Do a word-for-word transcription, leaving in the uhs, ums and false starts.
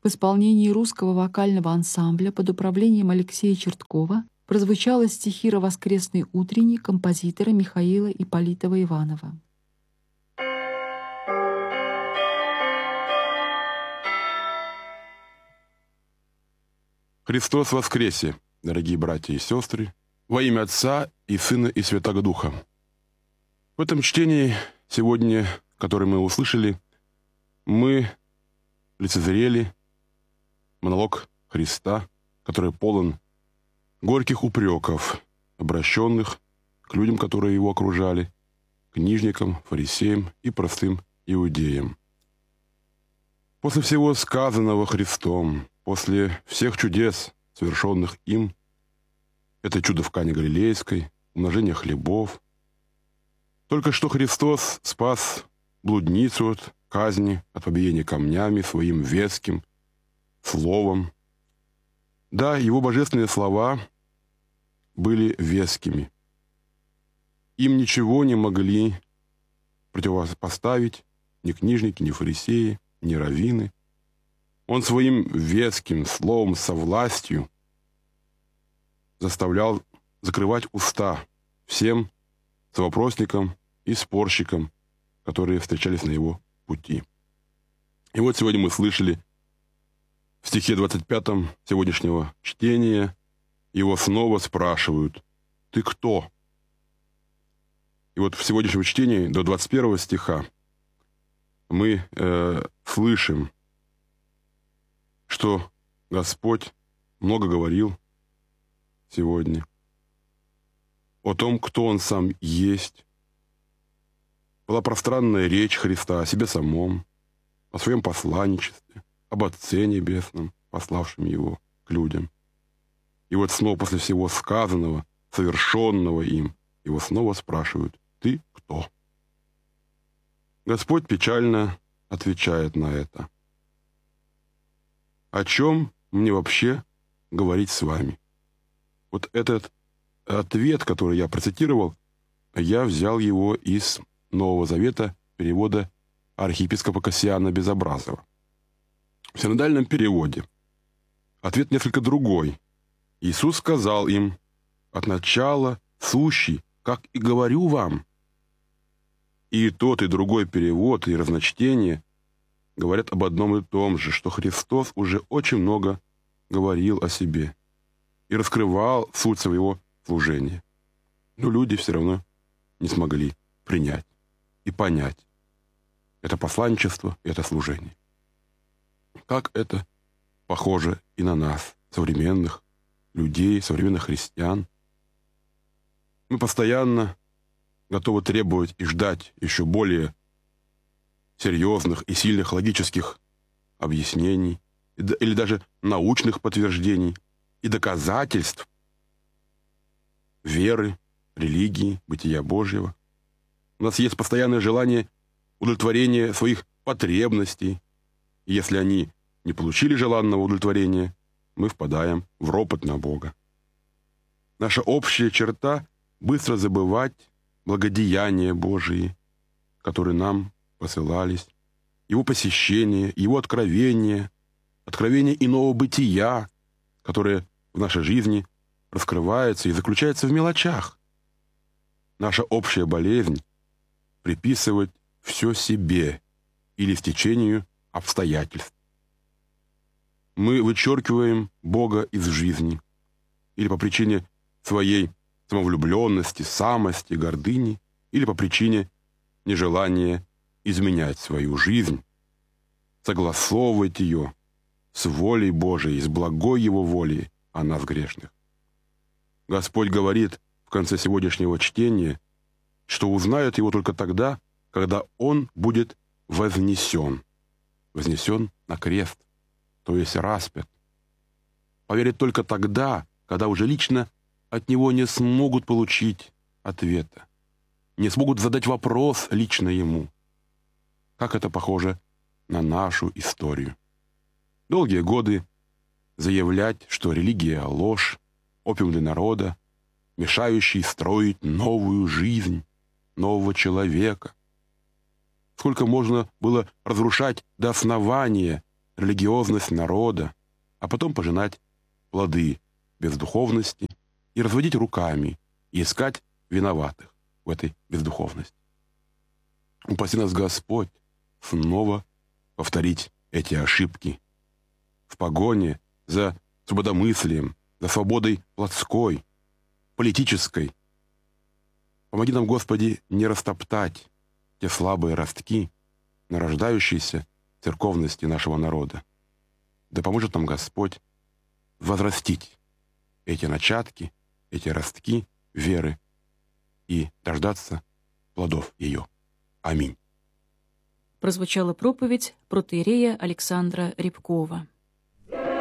в исполнении русского вокального ансамбля под управлением Алексея Черткова прозвучала стихира «Воскресный утренний» композитора Михаила Ипполитова-Иванова. Христос воскресе, дорогие братья и сестры, во имя Отца и Сына и Святаго Духа. В этом чтении сегодня, которое мы услышали, мы лицезрели монолог Христа, который полон горьких упреков, обращенных к людям, которые его окружали, книжникам, фарисеям и простым иудеям. После всего сказанного Христом, после всех чудес, совершенных им, это чудо в Кане Галилейской, умножение хлебов, только что Христос спас блудницу от казни, от побиения камнями своим веским словом. Да, его божественные слова были вескими. Им ничего не могли противопоставить ни книжники, ни фарисеи, ни раввины. Он своим веским словом со властью заставлял закрывать уста всем совопросникам и спорщикам, которые встречались на его пути. И вот сегодня мы слышали в стихе двадцать пятом сегодняшнего чтения, его снова спрашивают: «Ты кто?» И вот в сегодняшнем чтении до двадцать первого стиха мы э, слышим, что Господь много говорил сегодня о том, кто Он сам есть. Была пространная речь Христа о себе самом, о своем посланничестве, об Отце Небесном, пославшем Его к людям. И вот снова после всего сказанного, совершенного им, Его снова спрашивают: «Ты кто?» Господь печально отвечает на это: «О чем мне вообще говорить с вами?» Вот этот ответ, который я процитировал, я взял его из Нового Завета, перевода архиепископа Кассиана Безобразова. В синодальном переводе ответ несколько другой. Иисус сказал им: «От начала сущий, как и говорю вам». И тот, и другой перевод, и разночтение говорят об одном и том же, что Христос уже очень много говорил о себе и раскрывал суть своего служения. Но люди все равно не смогли принять и понять это посланничество и это служение. Как это похоже и на нас, современных людей, современных христиан. Мы постоянно готовы требовать и ждать еще более серьезных и сильных логических объяснений или даже научных подтверждений и доказательств веры, религии, бытия Божьего. У нас есть постоянное желание удовлетворения своих потребностей. И если они не получили желанного удовлетворения, мы впадаем в ропот на Бога. Наша общая черта — быстро забывать благодеяния Божии, которые нам посылались, Его посещение, Его откровение, откровение иного бытия, которое в нашей жизни раскрывается и заключается в мелочах. Наша общая болезнь — приписывать все себе или стечению обстоятельств. Мы вычеркиваем Бога из жизни или по причине своей самовлюбленности, самости, гордыни, или по причине нежелания изменять свою жизнь, согласовывать ее с волей Божией, с благой Его волей о нас грешных. Господь говорит в конце сегодняшнего чтения, что узнают Его только тогда, когда Он будет вознесен, вознесен на крест, то есть распят. Поверят только тогда, когда уже лично от Него не смогут получить ответа, не смогут задать вопрос лично Ему. Как это похоже на нашу историю. Долгие годы заявлять, что религия — ложь, опиум для народа, мешающий строить новую жизнь, нового человека. Сколько можно было разрушать до основания религиозность народа, а потом пожинать плоды бездуховности и разводить руками и искать виноватых в этой бездуховности. Упаси нас Господь снова повторить эти ошибки в погоне за свободомыслием, за свободой плотской, политической. Помоги нам, Господи, не растоптать те слабые ростки нарождающейся церковности нашего народа. Да поможет нам Господь возрастить эти начатки, эти ростки веры и дождаться плодов ее. Аминь. Прозвучала проповедь протоиерея Александра Рябкова.